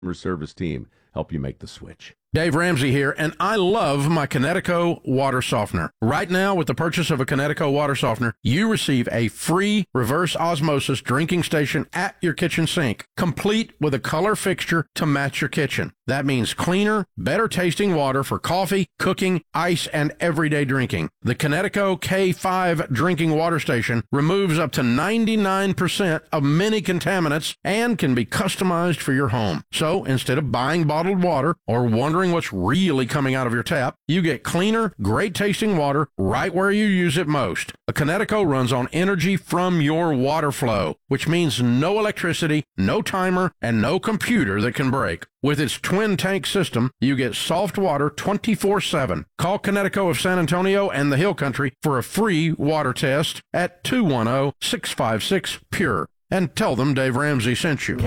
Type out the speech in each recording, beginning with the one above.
service team help you make the switch. Dave Ramsey here, and I love my Connecticut water softener. Right now, with the purchase of a Connecticut water softener, you receive a free reverse osmosis drinking station at your kitchen sink, complete with a color fixture to match your kitchen. That means cleaner, better tasting water for coffee, cooking, ice, and everyday drinking. The Connecticut K5 drinking water station removes up to 99% of many contaminants and can be customized for your home. So instead of buying bottled water or wondering what's really coming out of your tap, you get cleaner, great tasting water right where you use it most. A Connecticut runs on energy from your water flow, which means no electricity, no timer, and no computer that can break. With its twin tank system, you get soft water 24/7. Call Connecticut of San Antonio and the Hill Country for a free water test at 210-656-PURE. And tell them Dave Ramsey sent you.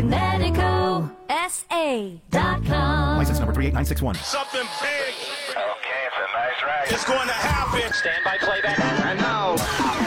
ConnecticutSA.com. License number 38961. Something big. Okay, it's a nice ride. It's going to happen. Stand by playback. And now,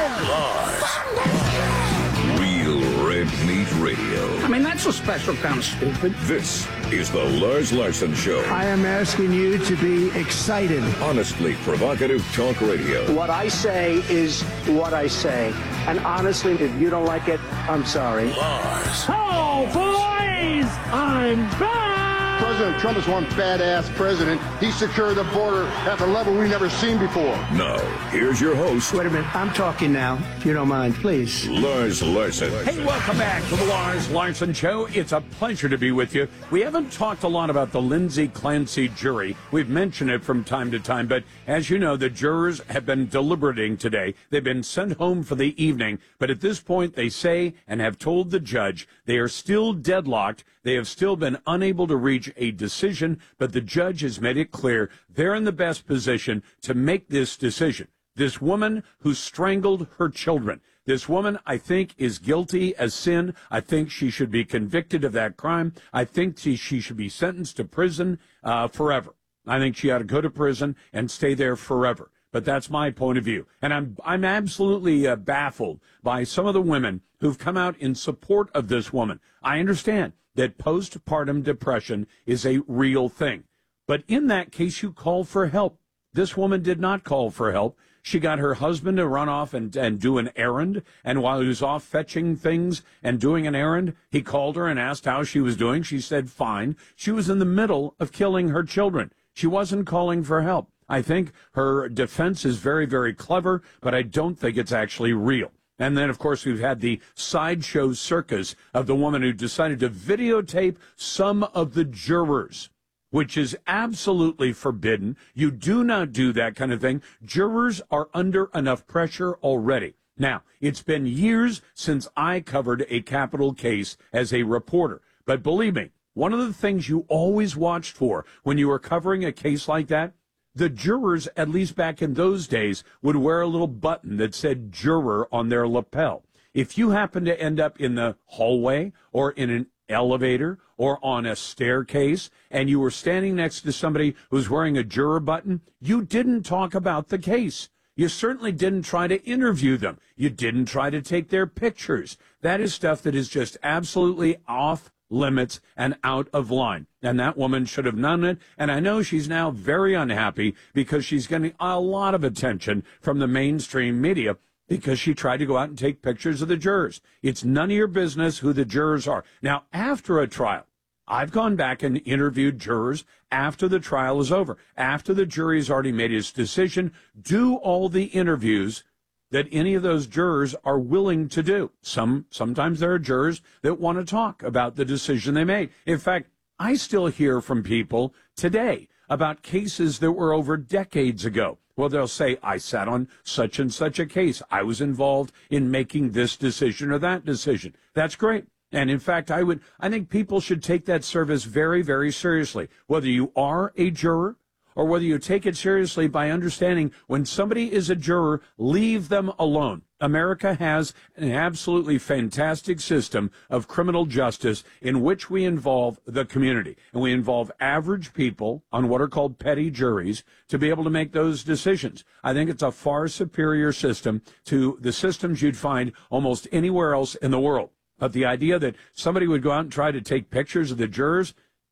Real Red Meat Radio. I mean, that's a special kind of stupid. This is the Lars Larson Show. I am asking you to be excited. Honestly provocative talk radio. What I say is what I say. And honestly, if you don't like it, I'm sorry. Lars. Oh, boys! I'm back! President Trump is one badass president. He secured the border at a level we've never seen before. Now, here's your host. Wait a minute. I'm talking now, if you don't mind, please. Lars Larson. Hey, welcome back to the Lars Larson Show. It's a pleasure to be with you. We haven't talked a lot about the Lindsay Clancy jury. We've mentioned it from time to time, but as you know, the jurors have been deliberating today. They've been sent home for the evening, but at this point, they say and have told the judge they are still deadlocked. They have still been unable to reach a decision, but the judge has made it clear they're in the best position to make this decision. This woman who strangled her children, this woman, I think, is guilty as sin. I think she should be convicted of that crime. I think she should be sentenced to prison forever. I think she ought to go to prison and stay there forever. But that's my point of view. And I'm absolutely baffled by some of the women who've come out in support of this woman. I understand that postpartum depression is a real thing. But in that case, you call for help. This woman did not call for help. She got her husband to run off and do an errand. And while he was off fetching things and doing an errand, he called her and asked how she was doing. She said, fine. She was in the middle of killing her children. She wasn't calling for help. I think her defense is very, very clever, but I don't think it's actually real. And then, of course, we've had the sideshow circus of the woman who decided to videotape some of the jurors, which is absolutely forbidden. You do not do that kind of thing. Jurors are under enough pressure already. Now, it's been years since I covered a capital case as a reporter. But believe me, one of the things you always watched for when you were covering a case like that, the jurors, at least back in those days, would wear a little button that said juror on their lapel. If you happen to end up in the hallway or in an elevator or on a staircase and you were standing next to somebody who's wearing a juror button, you didn't talk about the case. You certainly didn't try to interview them. You didn't try to take their pictures. That is stuff that is just absolutely off limits and out of line. And that woman should have known it. And I know she's now very unhappy because she's getting a lot of attention from the mainstream media because she tried to go out and take pictures of the jurors. It's none of your business who the jurors are. Now, after a trial, I've gone back and interviewed jurors after the trial is over, after the jury has already made its decision, do all the interviews that any of those jurors are willing to do. Sometimes there are jurors that want to talk about the decision they made. In fact, I still hear from people today about cases that were over decades ago. Well, they'll say, I sat on such and such a case. I was involved in making this decision or that decision. That's great. And in fact, I think people should take that service very, very seriously, whether you are a juror or whether you take it seriously by understanding when somebody is a juror, leave them alone. America has an absolutely fantastic system of criminal justice in which we involve the community. And we involve average people on what are called petty juries to be able to make those decisions. I think it's a far superior system to the systems you'd find almost anywhere else in the world. But the idea that somebody would go out and try to take pictures of the jurors,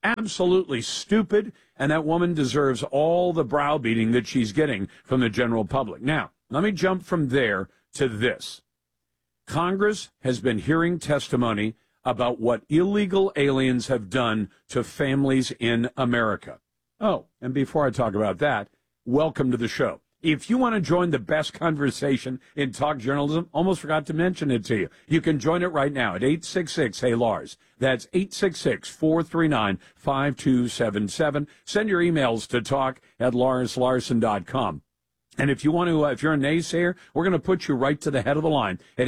absolutely stupid, and that woman deserves all the browbeating that she's getting from the general public. Now, let me jump from there to this. Congress has been hearing testimony about what illegal aliens have done to families in America. Oh, and before I talk about that, welcome to the show. If you want to join the best conversation in talk journalism, almost forgot to mention it to you. You can join it right now at 866-HEY-LARS. That's 866-439-5277. Send your emails to talk@LarsLarson.com. And if you want to, if you're a naysayer, we're going to put you right to the head of the line at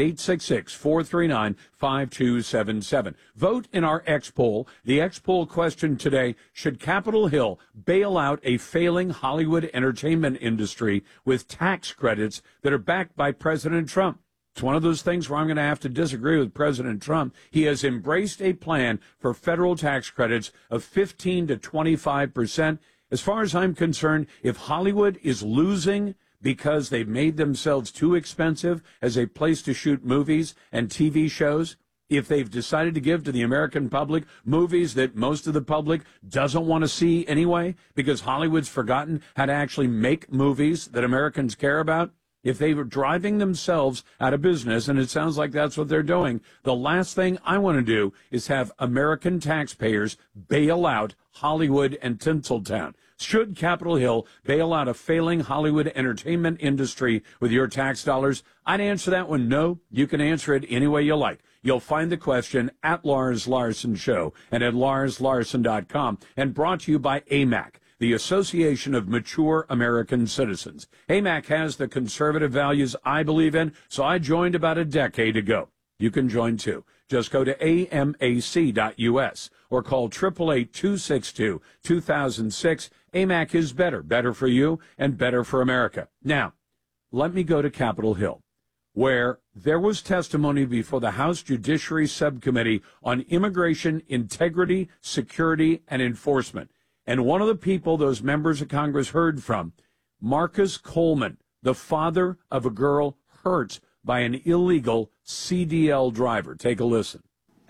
866-439-5277. Vote in our X poll. The X poll question today: should Capitol Hill bail out a failing Hollywood entertainment industry with tax credits that are backed by President Trump? It's one of those things where I'm going to have to disagree with President Trump. He has embraced a plan for federal tax credits of 15 to 25%. As far as I'm concerned, if Hollywood is losing because they've made themselves too expensive as a place to shoot movies and TV shows, if they've decided to give to the American public movies that most of the public doesn't want to see anyway, because Hollywood's forgotten how to actually make movies that Americans care about, if they were driving themselves out of business, and it sounds like that's what they're doing, the last thing I want to do is have American taxpayers bail out Hollywood and Tinseltown. Should Capitol Hill bail out a failing Hollywood entertainment industry with your tax dollars? I'd answer that one no. You can answer it any way you like. You'll find the question at Lars Larson Show and at LarsLarson.com, and brought to you by AMAC, the Association of Mature American Citizens. AMAC has the conservative values I believe in, so I joined about a decade ago. You can join too. Just go to amac.us or call 888-262-2006. AMAC is better. Better for you and better for America. Now, let me go to Capitol Hill, where there was testimony before the House Judiciary Subcommittee on Immigration, Integrity, Security, and Enforcement. And one of the people those members of Congress heard from, Marcus Coleman, the father of a girl hurt by an illegal CDL driver. Take a listen.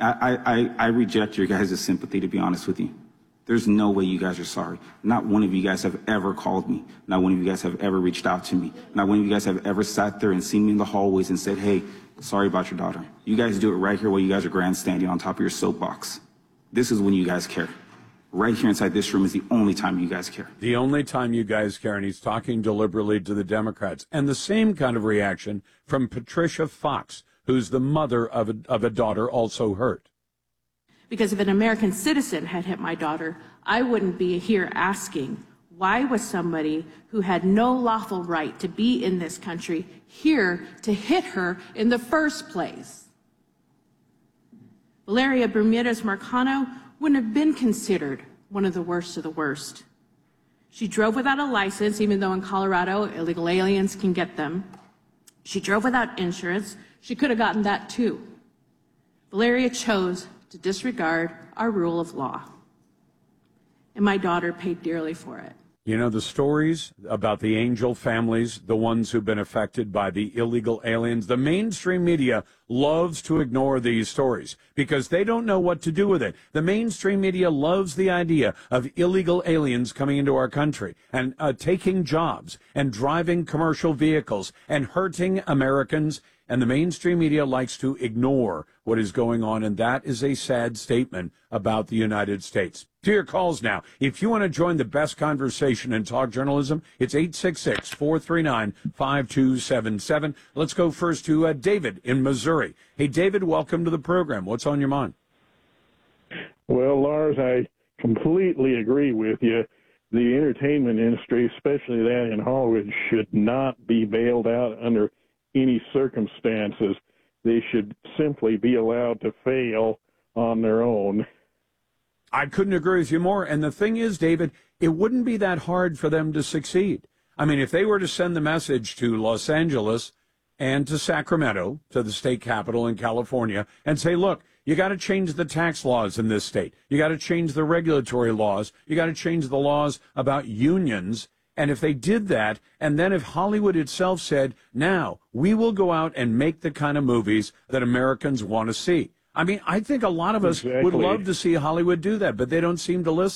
I reject your guys' sympathy, to be honest with you. There's no way you guys are sorry. Not one of you guys have ever called me. Not one of you guys have ever reached out to me. Not one of you guys have ever sat there and seen me in the hallways and said, hey, sorry about your daughter. You guys do it right here while you guys are grandstanding on top of your soapbox. This is when you guys care. Right here inside this room is the only time you guys care. The only time you guys care, and he's talking deliberately to the Democrats. And the same kind of reaction from Patricia Fox, who's the mother of a daughter also hurt. Because if an American citizen had hit my daughter, I wouldn't be here asking, why was somebody who had no lawful right to be in this country here to hit her in the first place? Valeria Bermudez-Marcano wouldn't have been considered one of the worst of the worst. She drove without a license, even though in Colorado, illegal aliens can get them. She drove without insurance. She could have gotten that too. Valeria chose to disregard our rule of law. And my daughter paid dearly for it. You know, the stories about the angel families, the ones who've been affected by the illegal aliens, the mainstream media loves to ignore these stories because they don't know what to do with it. The mainstream media loves the idea of illegal aliens coming into our country and taking jobs and driving commercial vehicles and hurting Americans. And the mainstream media likes to ignore what is going on, and that is a sad statement about the United States. To your calls now. If you want to join the best conversation in talk journalism, it's 866-439-5277. Let's go first to David in Missouri. Hey, David, welcome to the program. What's on your mind? Well, Lars, I completely agree with you. The entertainment industry, especially that in Hollywood, should not be bailed out under any circumstances. They should simply be allowed to fail on their own. I couldn't agree with you more. And the thing is, David, it wouldn't be that hard for them to succeed. I mean, if they were to send the message to Los Angeles and to Sacramento, to the state capital in California, and say, look, you got to change the tax laws in this state. You got to change the regulatory laws. You got to change the laws about unions. And if they did that, and then if Hollywood itself said, now, we will go out and make the kind of movies that Americans want to see. I mean, I think a lot of us would love to see Hollywood do that, but they don't seem to listen.